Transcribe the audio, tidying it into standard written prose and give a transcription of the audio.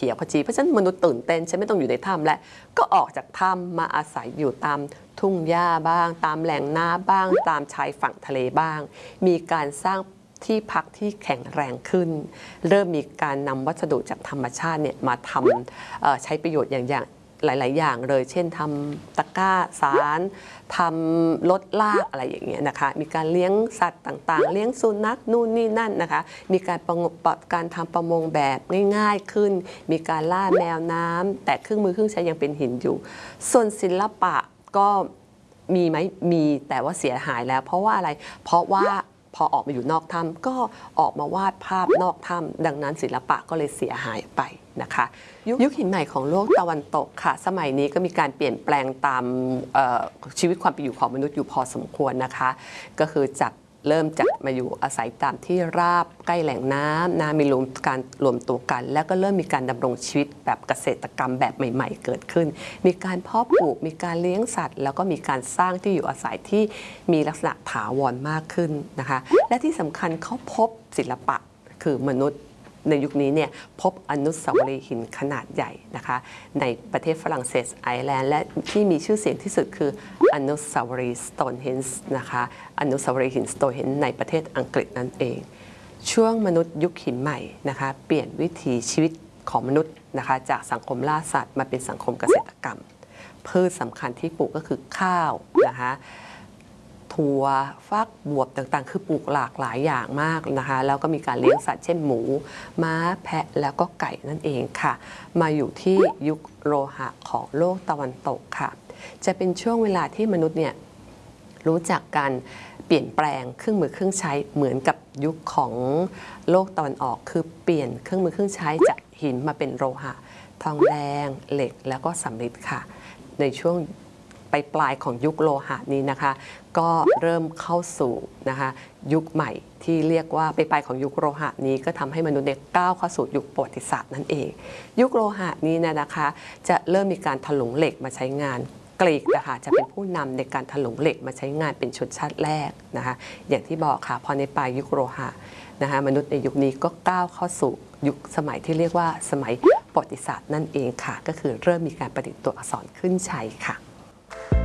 ขียวขจีเพราะฉะนั้นมนุษย์ตื่นเต้นฉันไม่ต้องอยู่ในถ้ำและก็ออกจากถ้ำมาอาศัยอยู่ตามทุ่งหญ้าบ้างตามแหล่งน้ำบ้างตามชายฝั่งทะเลบ้างมีการสร้างที่พักที่แข็งแรงขึ้นเริ่มมีการนำวัสดุจากธรรมชาติเนี่ยมาทำใช้ประโยชน์อย่างหลายๆอย่างเลยเช่นทำตะกร้าสารทำรถลากอะไรอย่างเงี้ยนะคะมีการเลี้ยงสัตว์ต่างๆเลี้ยงสุนัขนู่นนี่นั่นนะคะมีการทำประมงแบบง่ายๆขึ้นมีการล่าแมวน้ำแต่เครื่องมือเครื่องใช้ยังเป็นหินอยู่ส่วนศิลปะก็มีไหมมีแต่ว่าเสียหายแล้วเพราะว่าอะไรเพราะว่าพอออกมาอยู่นอกถ้ำก็ออกมาวาดภาพนอกถ้ำดังนั้นศิลปะก็เลยเสียหายไปนะคะยุคหินใหม่ของโลกตะวันตกค่ะสมัยนี้ก็มีการเปลี่ยนแปลงตามชีวิตความเป็นอยู่ของมนุษย์อยู่พอสมควรนะคะก็คือเริ่มจากมาอยู่อาศัยตามที่ราบใกล้แหล่งน้ำมีการรวมตัวกันแล้วก็เริ่มมีการดำรงชีวิตแบบเกษตรกรรมแบบใหม่ๆเกิดขึ้นมีการเพาะปลูกมีการเลี้ยงสัตว์แล้วก็มีการสร้างที่อยู่อาศัยที่มีลักษณะถาวรมากขึ้นนะคะและที่สำคัญเขาพบศิลปะคือมนุษย์ในยุคนี้เนี่ยพบอนุสาวรีย์หินขนาดใหญ่นะคะในประเทศฝรั่งเศสไอร์แลนด์และที่มีชื่อเสียงที่สุดคืออนุสาวรีย์สโตนเฮนจ์นะคะอนุสาวรีย์หินสโตนเฮนจ์ในประเทศอังกฤษนั่นเองช่วงมนุษย์ยุคหินใหม่นะคะเปลี่ยนวิถีชีวิตของมนุษย์นะคะจากสังคมล่าสัตว์มาเป็นสังคมเกษตรกรรมพืชสำคัญที่ปลูกก็คือข้าวนะคะถั่วฟักบวบต่างๆคือปลูกหลากหลายอย่างมากนะคะแล้วก็มีการเลี้ยงสัตว์เช่นหมูม้าแพะแล้วก็ไก่นั่นเองค่ะมาอยู่ที่ยุคโลหะของโลกตะวันตกค่ะจะเป็นช่วงเวลาที่มนุษย์เนี่ยรู้จักการเปลี่ยนแปลงเครื่องมือเครื่องใช้เหมือนกับยุคของโลกตะวันออกคือเปลี่ยนเครื่องมือเครื่องใช้จากหินมาเป็นโลหะทองแดงเหล็กแล้วก็สำริดค่ะในช่วงปลายของยุคโลหะนี้นะคะก็เริ่มเข้าสู่นะคะยุคใหม่ที่เรียกว่าปลายของยุคโลหะนี้ก็ทำให้มนุษย์ก้าวเข้าสู่ยุคประวัติศาสตร์นั่นเองยุคโลหะนี้นะคะจะเริ่มมีการถลุงเหล็กมาใช้งานกรีกนะคะจะเป็นผู้นำในการถลุงเหล็กมาใช้งานเป็นชนชาติแรกนะคะอย่างที่บอกค่ะพอในปลายยุคโลหะนะคะมนุษย์ในยุคนี้ก็ก้าวเข้าสู่ยุคสมัยที่เรียกว่าสมัยประวัติศาสตร์นั่นเองค่ะก็คือเริ่มมีการประดิษฐ์ตัวอักษรขึ้นใช้ค่ะ